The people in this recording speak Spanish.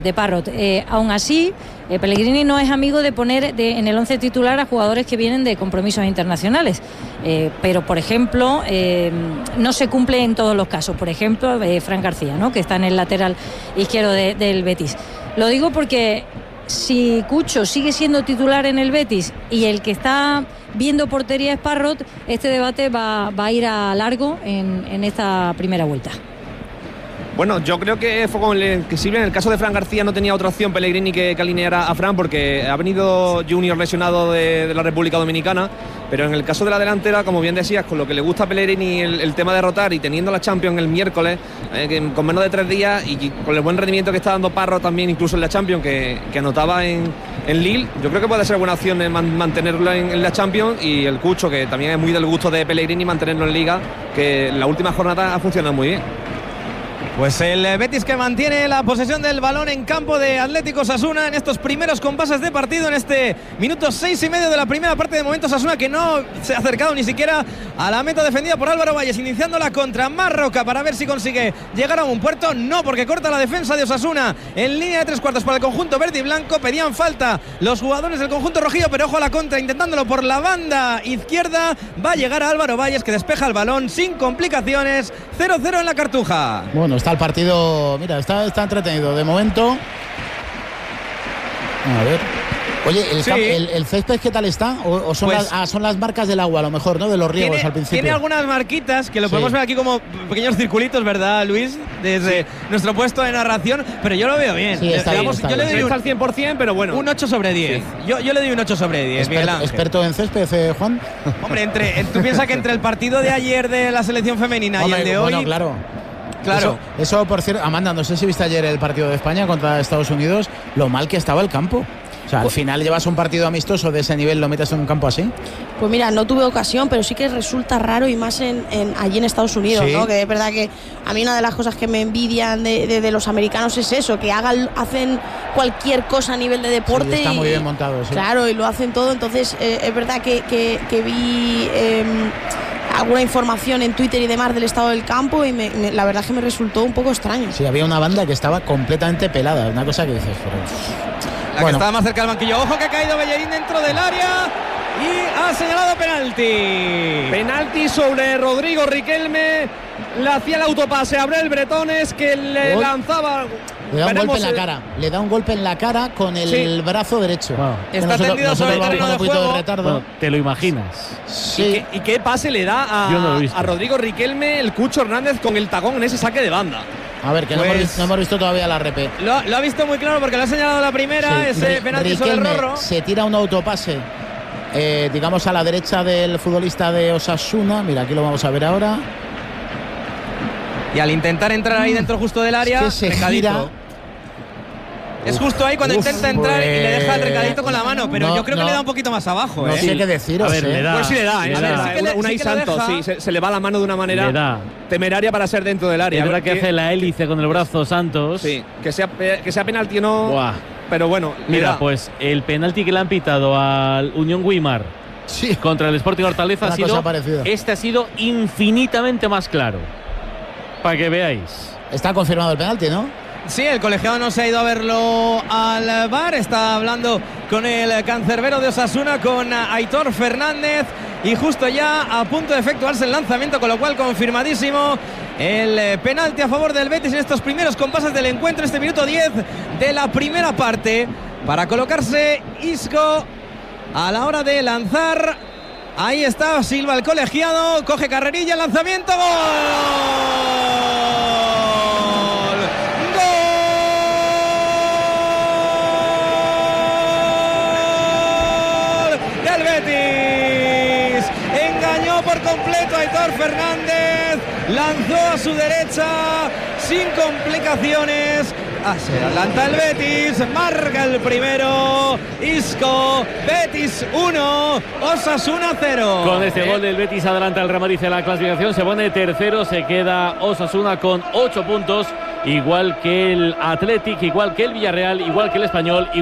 de Parrot. Aún así, Pellegrini no es amigo de poner en el 11 titular a jugadores que vienen de compromisos internacionales, pero por ejemplo no se cumple en todos los casos. Por ejemplo, Fran García, ¿no?, que está en el lateral izquierdo del Betis. Lo digo porque si Cucho sigue siendo titular en el Betis y el que está viendo portería es Parrot, este debate va a ir a largo en esta primera vuelta. Bueno, yo creo que fue con que Silvia, en el caso de Fran García no tenía otra opción Pellegrini que alineara a Fran, porque ha venido Junior lesionado de la República Dominicana, pero en el caso de la delantera, como bien decías, con lo que le gusta a Pellegrini el tema de rotar y teniendo la Champions el miércoles, con menos de 3 días y con el buen rendimiento que está dando Parro también, incluso en la Champions, que anotaba en Lille, yo creo que puede ser buena opción mantenerlo en la Champions, y el Cucho, que también es muy del gusto de Pellegrini, mantenerlo en Liga, que en la última jornada ha funcionado muy bien. Pues el Betis, que mantiene la posesión del balón en campo de Atlético Osasuna en estos primeros compases de partido, en este minuto 6,5 de la primera parte. De momento Osasuna, que no se ha acercado ni siquiera a la meta defendida por Álvaro Valles, iniciando la contra Marroca para ver si consigue llegar a un puerto. No, porque corta la defensa de Osasuna en línea de 3/4 para el conjunto verde y blanco. Pedían falta los jugadores del conjunto rojillo, pero ojo a la contra, intentándolo por la banda izquierda. Va a llegar a Álvaro Valles, que despeja el balón sin complicaciones. 0-0 en la Cartuja. Bueno, está el partido, mira, está entretenido de momento. A ver. Oye, el césped, ¿qué tal está? ¿O son, pues, son las marcas del agua, a lo mejor, ¿no?, de los riegos al principio? Tiene algunas marquitas que lo podemos ver aquí como pequeños circulitos, ¿verdad, Luis? Desde nuestro puesto de narración, pero yo lo veo bien. Sí, está bien, yo le doy al 100%, pero bueno. Un 8/10. Sí. Yo le doy un 8/10. ¿Experto en césped, Juan? Hombre, tú piensas que entre el partido de ayer de la selección femenina y el de hoy… Bueno, claro. Eso, por cierto, Amanda, no sé si viste ayer el partido de España contra Estados Unidos, lo mal que estaba el campo. O sea, al final llevas un partido amistoso de ese nivel, lo metes en un campo así. Pues mira, no tuve ocasión, pero sí que resulta raro, y más allí en Estados Unidos, ¿sí? ¿No? Que es verdad que a mí una de las cosas que me envidian de los americanos es eso, que hacen cualquier cosa a nivel de deporte. Sí, está muy bien montado, sí. Claro, y lo hacen todo. Entonces es verdad que vi alguna información en Twitter y demás del estado del campo, y la verdad es que me resultó un poco extraño. Sí, había una banda que estaba completamente pelada, una cosa que dices, que estaba más cerca del banquillo. Ojo, que ha caído Bellerín dentro del área y ha señalado penalti. Penalti sobre Rodrigo Riquelme. Le hacía el autopase a Abrel Bretones, que le lanzaba. Le da un golpe en la cara. Le da un golpe en la cara con el brazo derecho. Wow. Está tendido sobre el terreno de juego. Bueno, te lo imaginas. Sí. ¿Y qué pase le da a Rodrigo Riquelme el Cucho Hernández con el tacón en ese saque de banda? A ver, que no hemos visto todavía la repe. Lo ha visto muy claro, porque le ha señalado la primera, ese penalti sobre el Rorro. Se tira un autopase, digamos, a la derecha del futbolista de Osasuna. Mira, aquí lo vamos a ver ahora. Y al intentar entrar ahí dentro justo del área, es que se gira. Es justo ahí cuando intenta entrar y le deja el recadito con la mano, pero yo creo que le da un poquito más abajo. No sé qué deciros. A ver, le da. Pues sí le da, Unai Santos, se le va la mano de una manera temeraria para ser dentro del área. Es verdad que hace la hélice con el brazo Santos. Sí, que sea penalti o no. Buah. Pero bueno, mira, pues el penalti que le han pitado al Unión Guimar contra el Sporting Hortaleza ha sido infinitamente más claro. Para que veáis. Está confirmado el penalti, ¿no? Sí, el colegiado no se ha ido a verlo al VAR. Está hablando con el cancerbero de Osasuna, con Aitor Fernández, y justo ya a punto de efectuarse el lanzamiento, con lo cual confirmadísimo el penalti a favor del Betis en estos primeros compases del encuentro, este minuto 10 de la primera parte, para colocarse Isco a la hora de lanzar. Ahí está, silba el colegiado, coge carrerilla, lanzamiento, ¡gol! Del Betis. Engañó por completo a Aitor Fernández, lanzó a su derecha sin complicaciones. Se adelanta el Betis, marca el primero Isco. Betis 1, Osasuna 0. Con este gol del Betis adelanta el Real Madrid en la clasificación, se pone tercero, se queda Osasuna con 8 puntos, igual que el Athletic, igual que el Villarreal, igual que el Español.